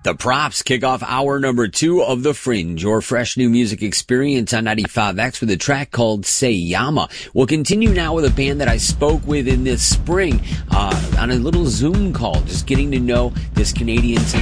The Props kick off hour number 2 of The Fringe, your fresh new music experience on 95X with a track called Sayama. We'll continue now with a band that I spoke with in this spring on a little Zoom call, just getting to know this Canadian